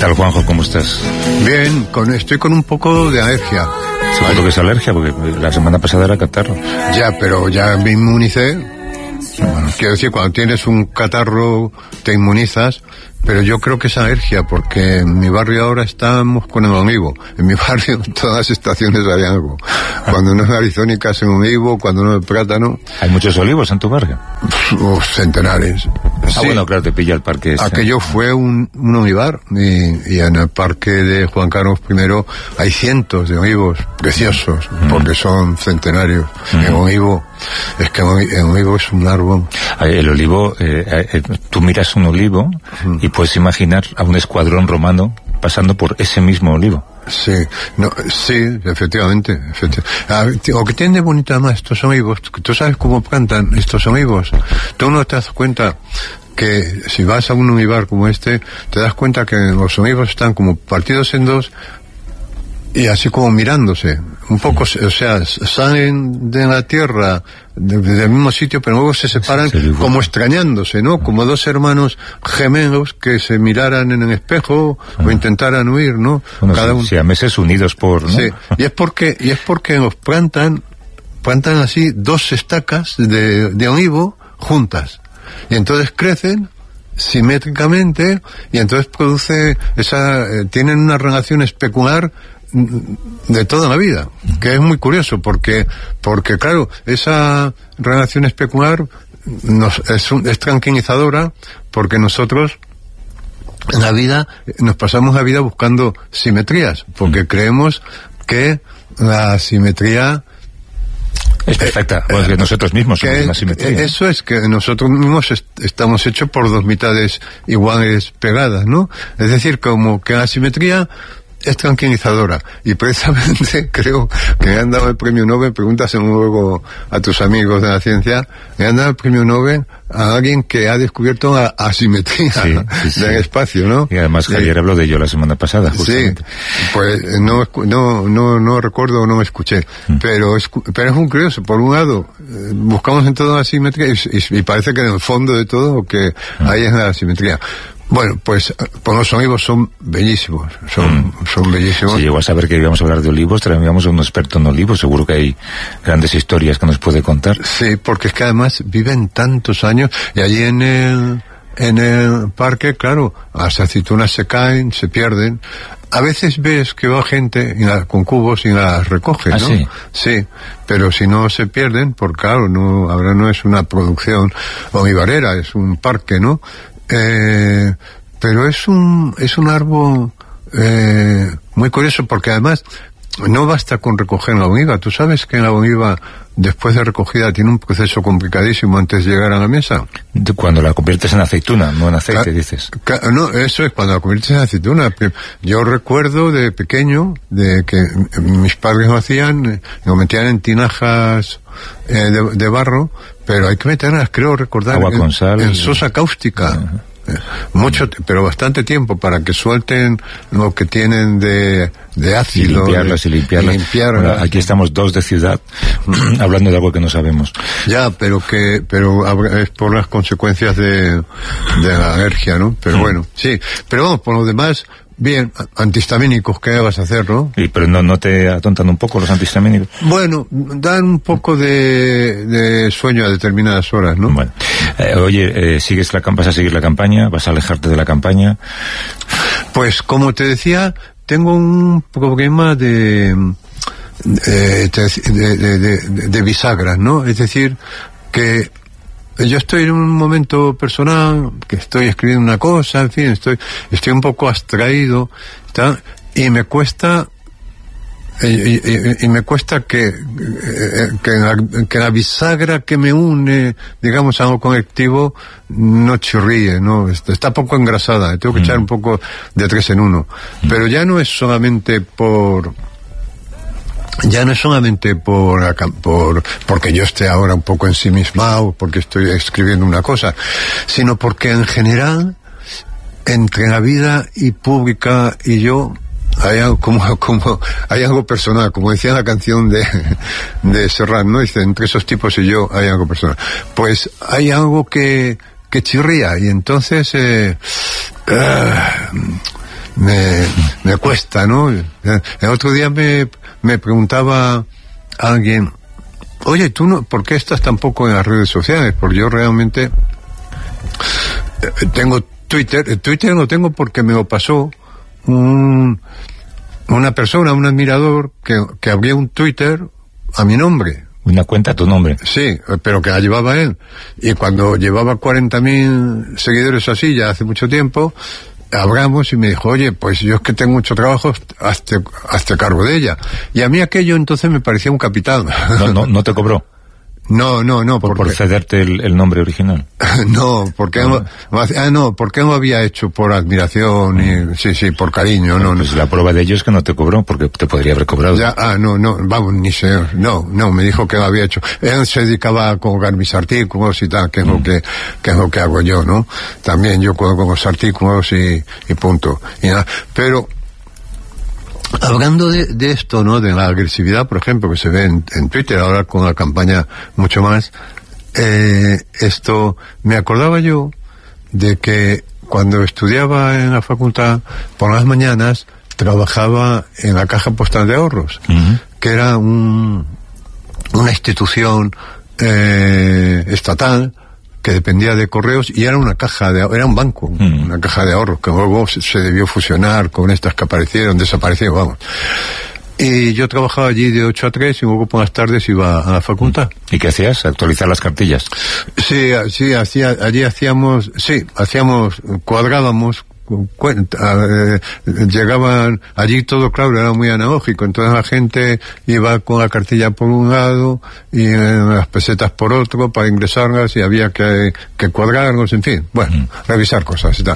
tal, Juanjo? ¿Cómo estás? Bien, estoy con un poco de alergia. Seguro que es alergia, porque la semana pasada era catarro. Ya, pero ya me inmunicé. Bueno, quiero decir, cuando tienes un catarro te inmunizas, pero yo creo que es alergia, porque en mi barrio ahora estamos con el olivo. En mi barrio todas las estaciones hay algo. Cuando no es arizónica es en olivo, cuando no es plátano. ¿Hay muchos olivos en tu barrio? Centenares. Sí. Bueno, claro, te pilla el parque ese. Aquello fue un olivar, y en el parque de Juan Carlos I hay cientos de olivos preciosos, porque son centenarios. El olivo, es que el olivo es un árbol. El olivo, tú miras un olivo y puedes imaginar a un escuadrón romano pasando por ese mismo olivo. Sí, sí, efectivamente. Lo que tiene de bonito además estos olivos, ¿tú sabes cómo plantan estos olivos? Tú no te das cuenta que si vas a un olivar como este, te das cuenta que los olivos están como partidos en dos y así como mirándose un poco, o sea, salen de la tierra del mismo sitio, pero luego se separan como extrañándose, ¿no? Como dos hermanos gemelos que se miraran en el espejo o intentaran huir, ¿no? Bueno, cada uno. Siameses unidos por, ¿no? Sí, y es porque los plantan así dos estacas de olivo juntas, y entonces crecen simétricamente y entonces tienen una relación especular de toda la vida, que es muy curioso, porque claro, esa relación especular es tranquilizadora, porque nosotros en la vida nos pasamos la vida buscando simetrías, porque creemos que la simetría es perfecta, o es que nosotros mismos somos una simetría. Eso es, que nosotros mismos estamos hechos por dos mitades iguales pegadas, ¿no? Es decir, como que la simetría es tranquilizadora, y precisamente creo que me han dado el premio Nobel, pregúntaselo luego a tus amigos de la ciencia, me han dado el premio Nobel a alguien que ha descubierto la asimetría del espacio, ¿no? Y además Javier habló de ello la semana pasada, justamente. Sí, pues no recuerdo, no me escuché, pero es muy curioso. Por un lado, buscamos en todo la asimetría y parece que en el fondo de todo lo que hay es la asimetría. Bueno, pues los olivos son bellísimos, son bellísimos. Si llegó a saber que íbamos a hablar de olivos, traíamos a un experto en olivos, seguro que hay grandes historias que nos puede contar. Sí, porque es que además viven tantos años, y allí en el parque, claro, las aceitunas se caen, se pierden. A veces ves que va gente con cubos y las recoge, ¿no? Sí. Sí, pero si no se pierden, porque claro, ahora no es una producción olivarera, es un parque, ¿no? Pero es un árbol muy curioso, porque además no basta con recoger la oliva. Tú sabes que la oliva, después de recogida, tiene un proceso complicadísimo antes de llegar a la mesa. Cuando la conviertes en aceituna, no en aceite, dices. No, eso es cuando la conviertes en aceituna. Yo recuerdo de pequeño de que mis padres lo hacían, lo metían en tinajas de barro, pero hay que meterlas, creo recordar, agua con sal, en sosa cáustica. Pero bastante tiempo para que suelten lo que tienen de ácido. Y limpiarlas. Bueno, aquí estamos dos de ciudad hablando de algo que no sabemos. Ya, pero es por las consecuencias de la alergia, ¿no? Pero bueno, sí. Pero vamos, por lo demás, bien, antihistamínicos, ¿qué vas a hacer, no? Pero no te atontan un poco los antihistamínicos. Bueno, dan un poco de sueño a determinadas horas, ¿no? Bueno, oye, ¿vas a seguir la campaña? ¿Vas a alejarte de la campaña? Pues, como te decía, tengo un problema de bisagras, ¿no? Es decir, que yo estoy en un momento personal, que estoy escribiendo una cosa, en fin, estoy un poco abstraído, y me cuesta que la bisagra que me une, digamos, a algo colectivo no chirríe, no, está poco engrasada, tengo que echar un poco de 3 en 1, pero ya no es solamente porque yo esté ahora un poco ensimismado, porque estoy escribiendo una cosa, sino porque en general, entre la vida y pública y yo, hay algo hay algo personal, como decía la canción de Serrat, ¿no? Dice, entre esos tipos y yo hay algo personal. Pues hay algo que chirría, y entonces me cuesta, ¿no? El otro día me preguntaba alguien, oye, tú no, ¿por qué estás tan poco en las redes sociales? Porque yo realmente tengo Twitter. Twitter lo tengo porque me lo pasó una persona, un admirador, que abrió un Twitter a mi nombre. Una cuenta a tu nombre. Sí, pero que la llevaba él. Y cuando llevaba 40.000 seguidores así, ya hace mucho tiempo, hablamos y me dijo, oye, pues yo es que tengo mucho trabajo, hazte cargo de ella. Y a mí aquello entonces me parecía un capital. ¿No te cobró? No, por cederte el nombre original. No, porque porque no lo había hecho por admiración y sí, por cariño, no. Pues la prueba de ello es que no te cobró, porque te podría haber cobrado. Ya, no, vamos, ni sé, no, me dijo que lo había hecho. Él se dedicaba a colgar mis artículos y tal, que es lo que hago yo, ¿no? También yo colgo los artículos y punto. Y nada, pero hablando de esto, ¿no? De la agresividad, por ejemplo, que se ve en Twitter, ahora con la campaña mucho más, esto, me acordaba yo de que cuando estudiaba en la facultad, por las mañanas, trabajaba en la Caja Postal de Ahorros, que era una institución estatal que dependía de Correos y era era un banco, una caja de ahorros que luego se debió fusionar con estas que desaparecieron, vamos. Y yo trabajaba allí de 8 a 3 y luego por las tardes iba a la facultad. ¿Y qué hacías? ¿Actualizar las cartillas? Sí, cuadrábamos, llegaban allí, todo claro, era muy analógico, entonces la gente iba con la cartilla por un lado y las pesetas por otro para ingresarlas y había que cuadrarlos, en fin, bueno, revisar cosas y tal.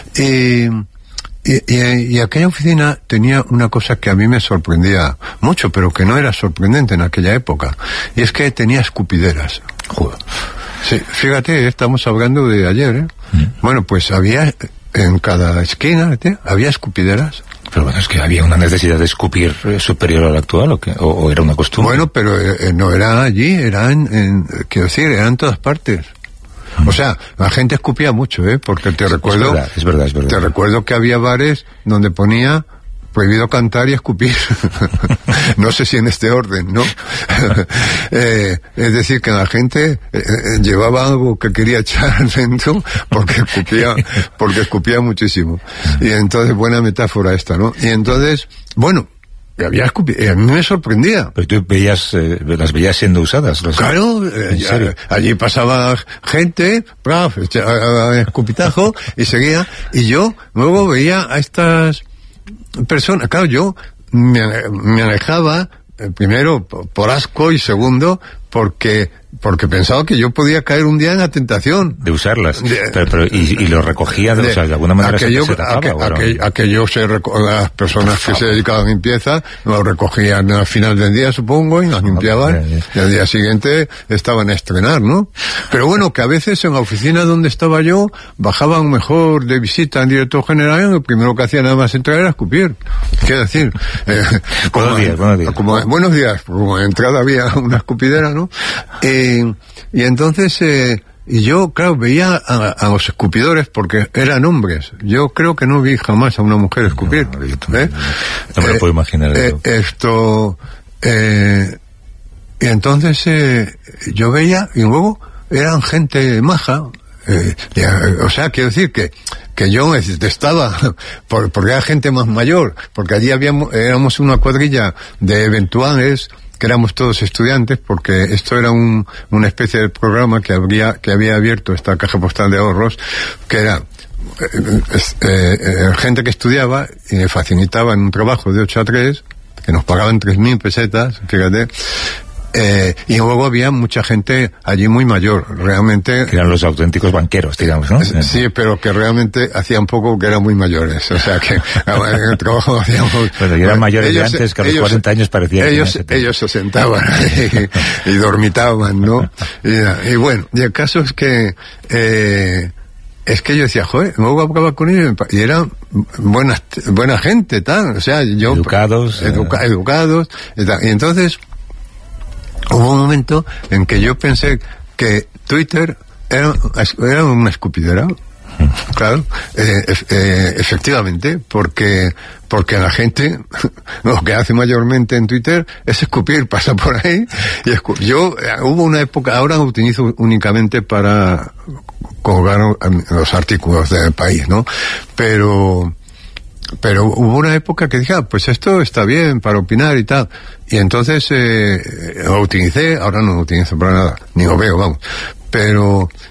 Y aquella oficina tenía una cosa que a mí me sorprendía mucho, pero que no era sorprendente en aquella época, y es que tenía escupideras. Joder. Sí, fíjate, estamos hablando de ayer, ¿eh? Bueno, pues había en cada esquina, había escupideras. Pero bueno, es que había una necesidad de escupir superior a la actual, ¿o era una costumbre? Bueno, pero no era allí, era quiero decir, era en todas partes. O sea, la gente escupía mucho, porque te recuerdo... Es verdad. Te recuerdo que había bares donde ponía prohibido cantar y escupir. No sé si en este orden, ¿no? Es decir, que la gente llevaba algo que quería echar dentro porque escupía muchísimo. Y entonces, buena metáfora esta, ¿no? Y entonces, bueno, había escupido, a mí me sorprendía. Pero tú las veías siendo usadas. Claro, allí pasaba gente, escupitajo, y seguía, y yo luego veía a estas personas, claro, yo me alejaba, primero por asco y segundo porque pensaba que yo podía caer un día en la tentación de usarlas, pero y lo recogía de alguna manera. Las personas que se dedicaban a limpieza lo recogían al final del día, supongo, y las limpiaban, y al día siguiente estaban a estrenar, ¿no? Pero bueno, que a veces en la oficina donde estaba yo bajaban mejor de visita al director general y lo primero que hacía nada más entrar era escupir. Quiero decir, buenos días. Buenos días, como en entrada había una escupidera, ¿no? Y entonces, y yo, claro, veía a los escupidores porque eran hombres. Yo creo que no vi jamás a una mujer escupir. No me lo puedo imaginar. Y entonces yo veía, y luego eran gente maja. O sea, quiero decir que yo estaba porque era gente más mayor, porque allí éramos una cuadrilla de eventuales que éramos todos estudiantes, porque esto era una especie de programa que había abierto esta Caja Postal de Ahorros, que era gente que estudiaba y me facilitaban un trabajo de 8 a 3, que nos pagaban 3.000 pesetas, fíjate. Y luego había mucha gente allí muy mayor, realmente. Que eran los auténticos banqueros, digamos, ¿no? Sí, pero que realmente hacían poco, que eran muy mayores. O sea que en el trabajo hacíamos. Bueno, y eran mayores de antes, que a los 40 años parecían. Ellos se sentaban y dormitaban, ¿no? Y bueno, y el caso es que yo decía, joder, luego hablaba con ellos y eran buena gente, tal. O sea, yo. Educados. Educados, y tal. Y entonces hubo un momento en que yo pensé que Twitter era una escupidera. Claro, efectivamente, porque la gente lo que hace mayormente en Twitter es escupir, pasa por ahí y yo hubo una época, ahora lo utilizo únicamente para colgar los artículos del país, ¿no? Pero hubo una época que dije, pues esto está bien para opinar y tal, y entonces lo utilicé, ahora no lo utilizo para nada, ni lo veo, vamos, pero